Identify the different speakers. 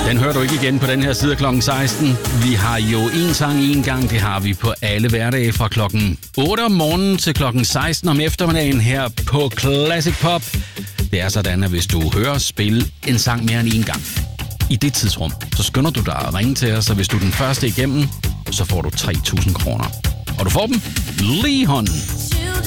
Speaker 1: Den hører du ikke igen på den her side klokken 16. Vi har jo en sang en gang. Det har vi på alle hverdage fra klokken 8 om morgenen til klokken 16 om eftermiddagen her på Classic Pop. Det er sådan, at hvis du hører spille en sang mere end en gang i det tidsrum, så skynder du dig at ringe til os, og hvis du er den første igennem, så får du 3.000 kroner. Og du får dem lige i hånden.